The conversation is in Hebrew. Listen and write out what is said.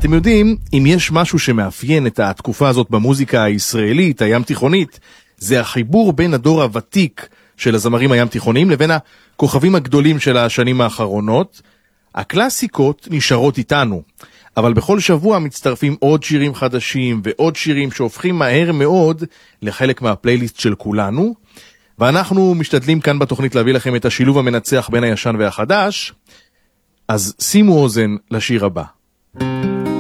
אתם יודעים, אם יש משהו שמאפיין את התקופה הזאת במוזיקה הישראלית, הים תיכונית, זה החיבור בין הדור הוותיק של הזמרים הים תיכוניים לבין הכוכבים הגדולים של השנים האחרונות. הקלאסיקות נשארות איתנו, אבל בכל שבוע מצטרפים עוד שירים חדשים ועוד שירים שהופכים מהר מאוד לחלק מהפלייליסט של כולנו, ואנחנו משתדלים כאן בתוכנית להביא לכם את השילוב המנצח בין הישן והחדש. אז שימו אוזן לשיר הבא.